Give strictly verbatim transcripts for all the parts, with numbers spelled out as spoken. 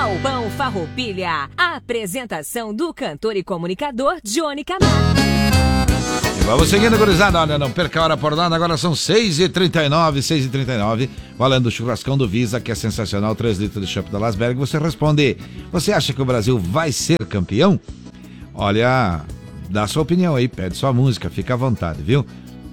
Galpão Farroupilha. A apresentação do cantor e comunicador Johnny Camargo. E vamos seguindo, gurizada. Olha, não perca a hora por nada. Agora são seis e trinta e nove, seis e trinta e nove. Valendo o churrascão do Visa, que é sensacional. três litros de chopp da Lasberg. Você responde: você acha que o Brasil vai ser campeão? Olha, dá sua opinião aí, pede sua música, fica à vontade, viu?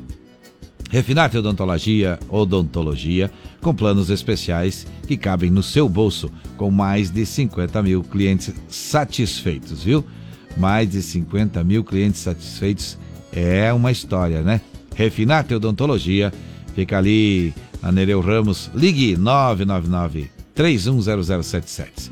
Refinate Odontologia, odontologia, com planos especiais que cabem no seu bolso, com mais de cinquenta mil clientes satisfeitos, viu? Mais de cinquenta mil clientes satisfeitos é uma história, né? Refinate Odontologia, fica ali na Nereu Ramos, ligue nove nove nove, três um zero zero sete sete.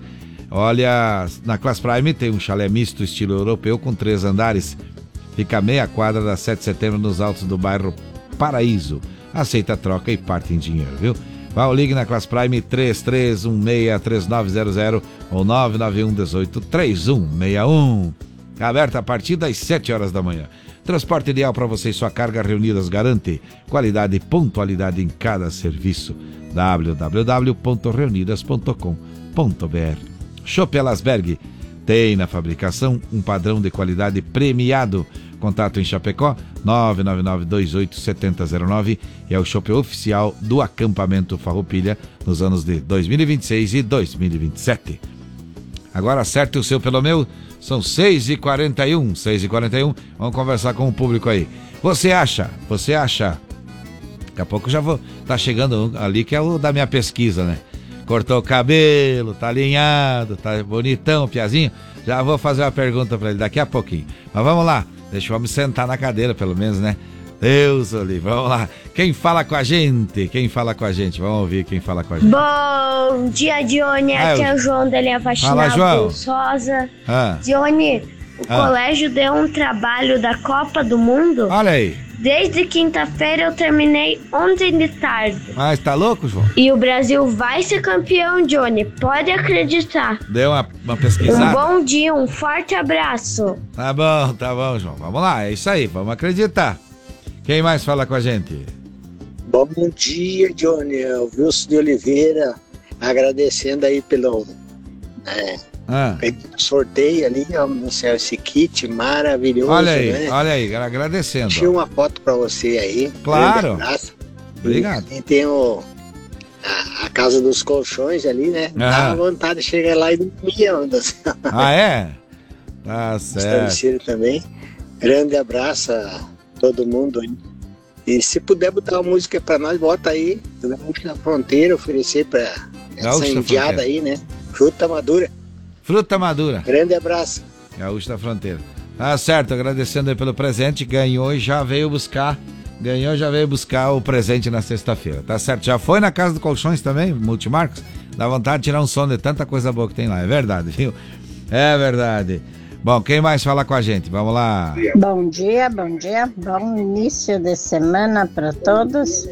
Olha, na Class Prime tem um chalé misto estilo europeu com três andares, fica a meia quadra da sete de setembro nos altos do bairro Paraíso. Aceita troca e parte em dinheiro, viu? Vá ou ligue na Class Prime três três um seis, três nove zero zero ou nove nove um um oito, três um seis um. Aberta a partir das sete horas da manhã. Transporte ideal para você e sua carga. Reunidas garante qualidade e pontualidade em cada serviço. w w w ponto reunidas ponto com ponto b r. Chopp Lasberg tem na fabricação um padrão de qualidade premiado. Contato em Chapecó, nove nove nove dois oito sete zero zero nove, e é o chopp oficial do acampamento Farroupilha nos anos de dois mil e vinte e seis e dois mil e vinte e sete. Agora acerte o seu pelo meu, são seis e quarenta e um, seis e quarenta e um, vamos conversar com o público aí. Você acha, você acha, daqui a pouco já vou, tá chegando ali que é o da minha pesquisa, né? Cortou o cabelo, tá alinhado, tá bonitão o piazinho, já vou fazer uma pergunta pra ele daqui a pouquinho, mas vamos lá. Deixa eu me sentar na cadeira, pelo menos, né? Deus, ali, vamos lá. Quem fala com a gente? Quem fala com a gente? Vamos ouvir quem fala com a gente. Bom dia, Johnny. Aqui ah, é o João da linha Faxinal Rosa. Ah. Johnny, o ah. colégio deu um trabalho da Copa do Mundo. Olha aí. Desde quinta-feira eu terminei ontem de tarde. Mas tá louco, João? E o Brasil vai ser campeão, Johnny. Pode acreditar. Deu uma, uma pesquisada? Um bom dia, um forte abraço. Tá bom, tá bom, João. Vamos lá, é isso aí, vamos acreditar. Quem mais fala com a gente? Bom dia, Johnny. É o Wilson de Oliveira, agradecendo aí pelo... É, Ah. sorteio ali, ó, no céu, esse kit maravilhoso. Olha aí, né? olha aí, agradecendo. Tinha uma foto pra você aí. Claro. Obrigado. E, e tem o, a, a casa dos colchões ali, né? Ah. Dá vontade de chegar lá e dormir. Ah, é? Tá certo. Também. Grande abraço a todo mundo aí. E se puder botar uma música pra nós, bota aí. Música na fronteira, oferecer pra essa indiada aí, né? Fruta madura. Fruta madura. Grande abraço. Gaúcho da Fronteira. Tá certo, agradecendo aí pelo presente. Ganhou e já veio buscar. Ganhou e já veio buscar o presente na sexta-feira. Tá certo? Já foi na Casa do Colchões também, Multimarcos? Dá vontade de tirar um som de tanta coisa boa que tem lá. É verdade, viu? É verdade. Bom, quem mais fala com a gente? Vamos lá. Bom dia, bom dia. Bom início de semana para todos.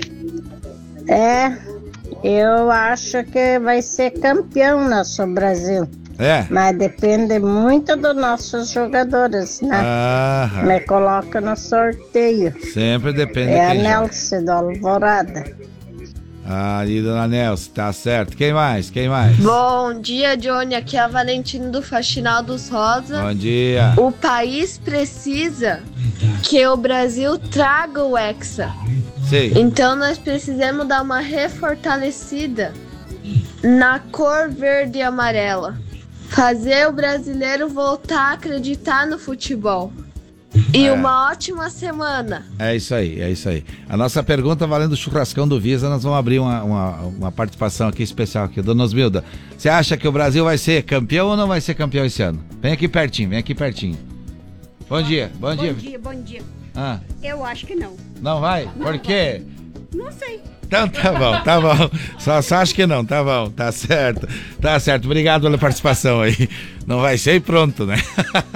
É, eu acho que vai ser campeão nosso Brasil. É. Mas depende muito dos nossos jogadores, né? Ah, Me coloca no sorteio. sempre depende É a de quem Nelce da Alvorada. Ah, ali, dona Nelce, tá certo. Quem mais? Quem mais? Bom dia, Johnny. Aqui é a Valentina do Faxinal dos Rosa. Bom dia. O país precisa que o Brasil traga o Hexa. Sim. Então nós precisamos dar uma refortalecida na cor verde e amarela. Fazer o brasileiro voltar a acreditar no futebol. E é. uma ótima semana. É isso aí, é isso aí. A nossa pergunta valendo o churrascão do Visa, nós vamos abrir uma, uma, uma participação aqui especial aqui. Dona Osmilda, você acha que o Brasil vai ser campeão ou não vai ser campeão esse ano? Vem aqui pertinho, vem aqui pertinho. Bom dia, bom, bom dia. Bom dia, bom dia. Ah. Eu acho que não. Não vai? Não Por quê? Não sei. Então tá bom, tá bom. Só, só acho que não, tá bom, tá certo. Tá certo, obrigado pela participação aí. Não vai ser e pronto, né?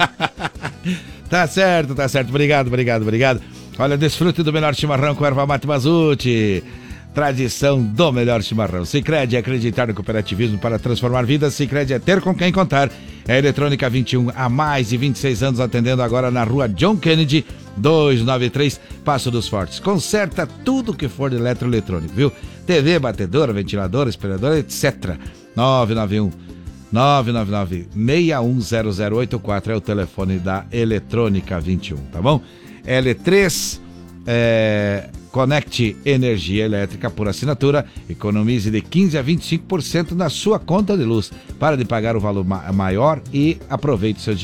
Tá certo, tá certo. Obrigado, obrigado, obrigado. Olha, desfrute do melhor chimarrão com erva mate Mazute. Tradição do melhor chimarrão. Sicredi é acreditar no cooperativismo para transformar vidas. Sicredi é ter com quem contar. É Eletrônica vinte e um, há mais de vinte e seis anos, atendendo agora na rua John Kennedy, duzentos e noventa e três, Passo dos Fortes. Conserta tudo que for de eletroeletrônico, viu? T V, batedora, ventilador, espelhador, etcétera. nove nove um, nove nove nove, seis um zero zero oito quatro é o telefone da Eletrônica vinte e um, tá bom? L três, é, conecte energia elétrica por assinatura, economize de quinze a vinte e cinco por cento na sua conta de luz. Para de pagar o valor ma- maior e aproveite seu dinheiro.